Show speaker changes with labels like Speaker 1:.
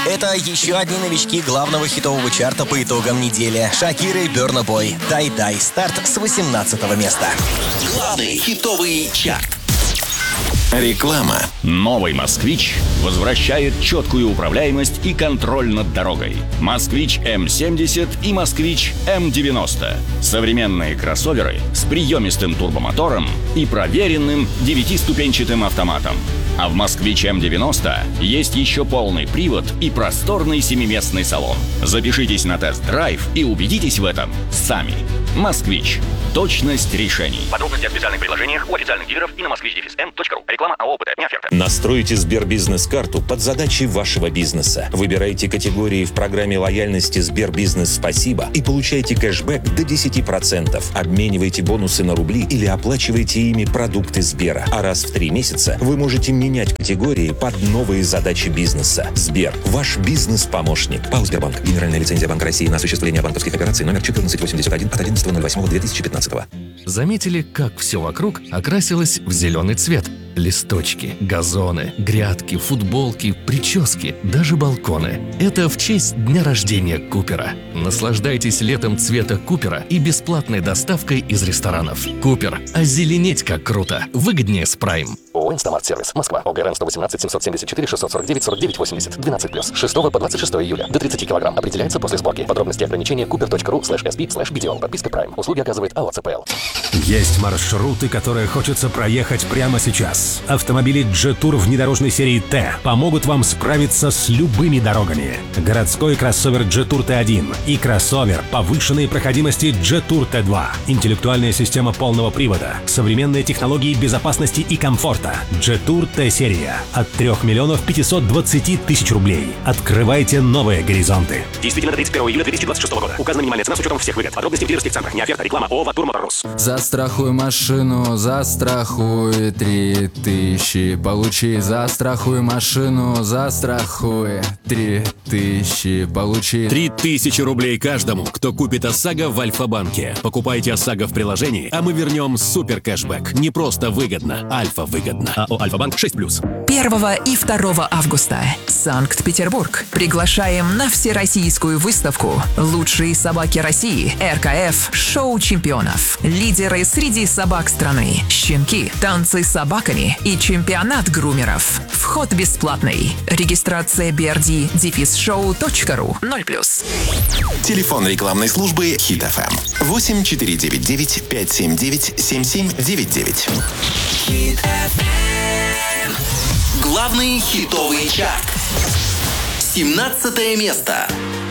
Speaker 1: Это еще одни новички главного хитового чарта по итогам недели. Шакира и Burna Boy. Дай-дай. Старт с 18-го места.
Speaker 2: Главный хитовый чарт. Реклама.
Speaker 3: Новый «Москвич» возвращает четкую управляемость и контроль над дорогой. «Москвич М70» и «Москвич М90». Современные кроссоверы с приемистым турбомотором и проверенным 9-ступенчатым автоматом. А в «Москвич М90» есть еще полный привод и просторный 7-местный салон. Запишитесь на тест-драйв и убедитесь в этом сами. «Москвич». Точность решений.
Speaker 4: Подробности о специальных предложениях у официальных дилеров и на moskvich.m.ru. Реклама АО «ОПТ», не оферта.
Speaker 5: Настройте Сбербизнес-карту под задачи вашего бизнеса. Выбирайте категории в программе лояльности Сбербизнес «Спасибо» и получайте кэшбэк до 10%. Обменивайте бонусы на рубли или оплачивайте ими продукты Сбера. А раз в 3 месяца вы можете менять категории под новые задачи бизнеса. Сбер – ваш бизнес-помощник. ПАО «Сбербанк». Генеральная лицензия Банка России на осуществление банковских операций номер 1481 от 11.08.2015.
Speaker 6: Заметили, как все вокруг окрасилось в зеленый цвет? Листочки, газоны, грядки, футболки, прически, даже балконы. Это в честь дня рождения Купера. Наслаждайтесь летом цвета Купера и бесплатной доставкой из ресторанов. Купер. Озеленеть как круто. Выгоднее с Прайм.
Speaker 4: ООО «Инстамарт-сервис». Москва. ОГРН 118 774 649 49 80. 12+. 6 по 26 июля. До 30 килограмм. Определяется после сборки. Подробности и ограничения cooper.ru/sb/BTO. Подписка Prime. Услуги оказывает АО «ЦПЛ».
Speaker 7: Есть маршруты, которые хочется проехать прямо сейчас. Автомобили Jetour внедорожной серии Т помогут вам справиться с любыми дорогами. Городской кроссовер Jetour T1 и кроссовер повышенной проходимости Jetour T2. Интеллектуальная система полного привода, современные технологии безопасности и комфорта. Jetour T-серия от 3 520 000 рублей. Открывайте новые горизонты.
Speaker 4: Действительно до 31 июля 2026 года. Указана минимальная цена с учетом всех выгод. Подробности в дилерских центрах. Не оферта. Реклама ООО «Ватур Моторус».
Speaker 8: Застрахуй машину, застрахуй 3000. Получи, застрахуй машину, застрахуй 3000. Получи
Speaker 9: 3000 рублей каждому, кто купит ОСАГО в Альфа-банке. Покупайте ОСАГО в приложении, а мы вернем супер кэшбэк. Не просто выгодно, Альфа-выгодно. АО «Альфа-банк» 6+.
Speaker 10: 1 и 2 августа. Санкт-Петербург. Приглашаем на всероссийскую выставку «Лучшие собаки России» РКФ «Шоу чемпионов». Лидеры среди собак страны. Щенки, танцы с собаками и чемпионат грумеров. Вход бесплатный. Регистрация brd-show.ru 0+.
Speaker 2: Телефон рекламной службы Hit FM 8499 579 7799. Hit FM. Главный хитовый чарт. 17 место.